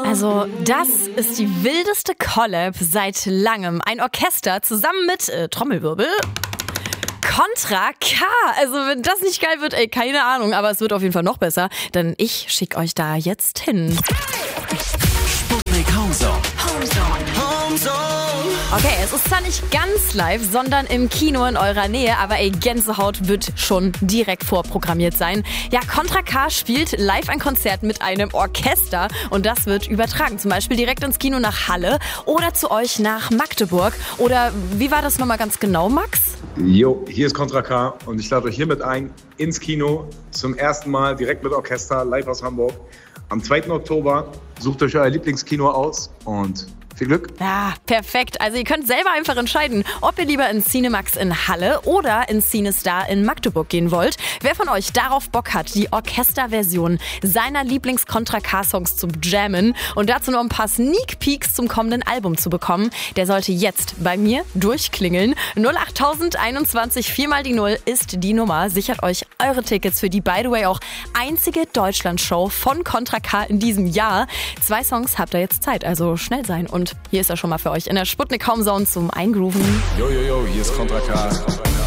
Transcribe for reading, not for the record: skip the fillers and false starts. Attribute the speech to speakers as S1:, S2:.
S1: Also, das ist die wildeste Collab seit langem. Ein Orchester zusammen mit, Trommelwirbel, Contra K. Also, wenn das nicht geil wird, keine Ahnung, aber es wird auf jeden Fall noch besser, denn ich schicke euch da jetzt hin.
S2: Sputnik Homezone.
S1: Okay, es ist zwar nicht ganz live, sondern im Kino in eurer Nähe, aber Gänsehaut wird schon direkt vorprogrammiert sein. Ja, Contra K spielt live ein Konzert mit einem Orchester und das wird übertragen. Zum Beispiel direkt ins Kino nach Halle oder zu euch nach Magdeburg. Oder wie war das nochmal ganz genau, Max?
S3: Jo, hier ist Contra K und ich lade euch hiermit ein ins Kino zum ersten Mal direkt mit Orchester live aus Hamburg. Am 2. Oktober sucht euch euer Lieblingskino aus und viel Glück.
S1: Ja, perfekt. Also ihr könnt selber einfach entscheiden, ob ihr lieber ins Cinemax in Halle oder ins Cinestar in Magdeburg gehen wollt. Wer von euch darauf Bock hat, die Orchesterversion seiner Lieblings-Contra-K-Songs zu jammen und dazu noch ein paar Sneak Peeks zum kommenden Album zu bekommen, der sollte jetzt bei mir durchklingeln. 08021 4 mal die 0 ist die Nummer. Sichert euch eure Tickets für die, by the way, auch einzige Deutschland-Show von Contra K in diesem Jahr. 2 Songs habt ihr jetzt Zeit, also schnell sein. Und hier ist er schon mal für euch in der Sputnik Homezone zum Eingrooven.
S2: Yo, hier ist Contra K.